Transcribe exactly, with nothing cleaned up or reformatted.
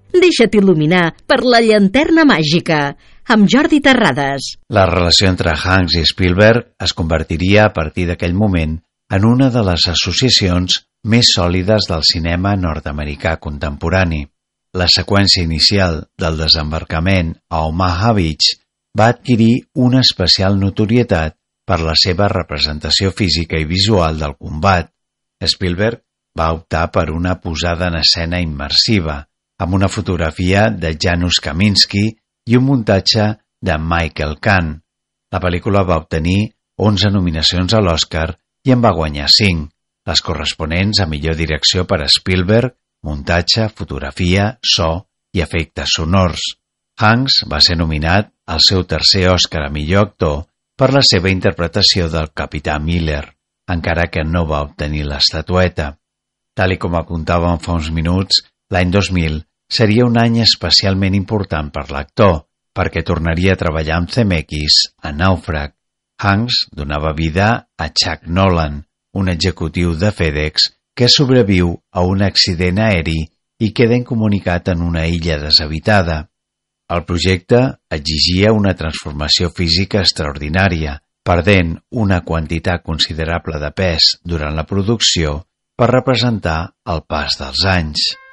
Deixa't il·luminar per la llanterna màgica, amb Jordi Terrades. La relació entre Hanks i Spielberg es convertiria a partir d'aquell moment en una de les associacions més sòlides del cinema nord-americà contemporani. La seqüència inicial del desembarcament a Omaha Beach va adquirir una especial notorietat per la seva representació física i visual del combat. Spielberg va optar per una posada en escena immersiva, amb una fotografia de Janusz Kaminski i un muntatge de Michael Kahn. La pel·lícula va obtenir onze nominacions a l'Oscar i en va guanyar cinc, les corresponents a millor direcció per a Spielberg, muntatge, fotografia, so i efectes sonors. Hanks va ser nominat al seu tercer Oscar a millor actor per la seva interpretació del Capità Miller, encara que no va obtenir l'estatueta. Tal i com apuntàvem fa uns minuts, l'any dos mil seria un any especialment important per l'actor, perquè tornaria a treballar amb Zemeckis a Nàufrag. Hanks donava vida a Chuck Nolan, un executiu de FedEx que sobreviu a un accident aeri i queda incomunicat en una illa deshabitada. El projecte exigia una transformació física extraordinària, perdent una quantitat considerable de pes durant la producció per representar el pas dels anys.